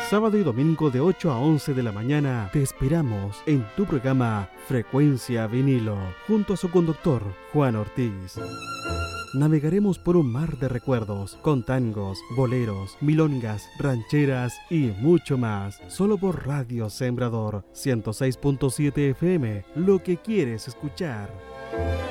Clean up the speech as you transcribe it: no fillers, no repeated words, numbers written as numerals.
Sábado y domingo de 8 a 11 de la mañana te esperamos en tu programa Frecuencia Vinilo, junto a su conductor Juan Ortiz. Navegaremos por un mar de recuerdos, con tangos, boleros, milongas, rancheras y mucho más. Solo por Radio Sembrador 106.7 FM, lo que quieres escuchar.